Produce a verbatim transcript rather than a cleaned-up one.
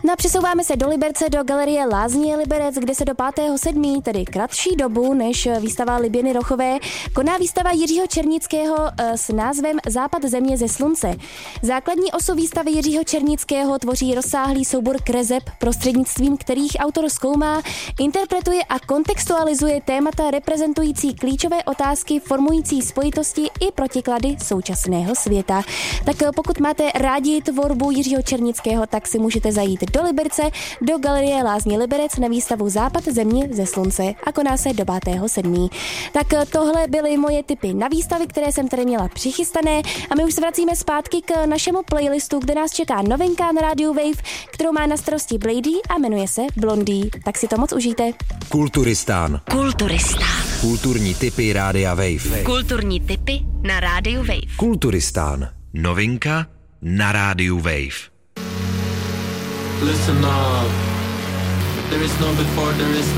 No a přesouváme se do Liberce, do galerie Lázně Liberec, kde se do pátého sedmého, tedy kratší dobu než výstava Liběny Rochové, koná výstava Jiřího Černického s názvem Západ země ze slunce. Základní osu výstavy Jiřího Černického tvoří rozsáhlý soubor kreseb, prostřednictvím kterých autor zkoumá, interpretuje a kontextualizuje témata reprezentující klíčové otázky formující spojitosti i protiklady současného světa. Tak pokud máte rádi tvorbu Jiřího Černického, tak si můžete zajít do Liberce, do galerie Lázně Liberec na výstavu Západ země ze slunce a koná se do pátého sedmého Tak tohle byly moje tipy na výstavy, které jsem tady měla přichystané a my už se vracíme zpátky k našemu playlistu, kde nás čeká novinka na rádiu Wave, kterou má na starosti Blady a jmenuje se Blondie. Tak si to moc užijte. Kulturistán. Kulturistán. Kulturní tipy rádia Wave. Kulturní tipy na rádiu Wave. Kulturistán. Novinka na rádiu Wave. Listen up. There is no before, there is